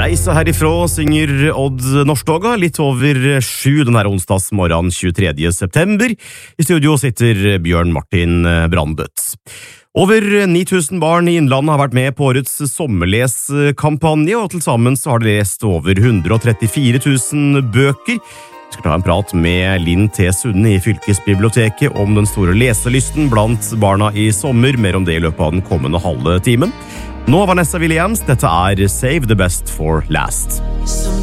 Hei, så herifra synger Odd Norstoga litt over 7 den her onsdagsmorgen 23. september. I studio sitter Bjørn Martin Brandbøtt. Over 9000 barn i Innlandet har vært med på årets sommerleskampanje, og til sammen så har de lest over 134 000 bøker. Vi skal ta en prat med Linn T. Sunde i Fylkesbiblioteket om den store leselysten blant barna i sommer, mer om det i løpet av den kommende halve timen. Nå Vanessa Williams, dette Save the Best for Last.